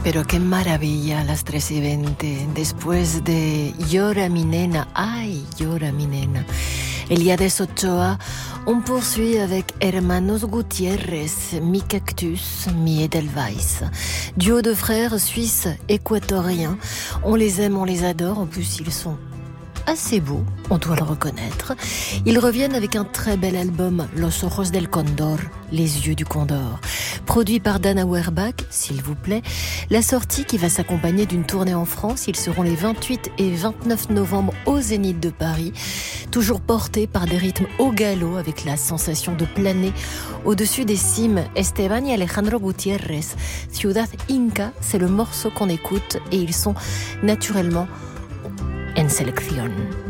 Pero qué maravilla las 13:20. Después de Llora mi nena, ay, llora mi nena. Eliades Ochoa, on poursuit avec Hermanos Gutiérrez, Mi Cactus, Mi Edelweiss. Duo de frères suisses équatoriens. On les aime, on les adore. En plus, ils sont assez beaux, on doit le reconnaître. Ils reviennent avec un très bel album, Los Ojos del Condor, Les Yeux du Condor. Produit par Dan Auerbach, s'il vous plaît. La sortie qui va s'accompagner d'une tournée en France. Ils seront les 28 et 29 novembre au Zénith de Paris. Toujours portés par des rythmes au galop avec la sensation de planer au-dessus des cimes. Esteban y Alejandro Gutiérrez, Ciudad Inca, c'est le morceau qu'on écoute et ils sont naturellement en selección.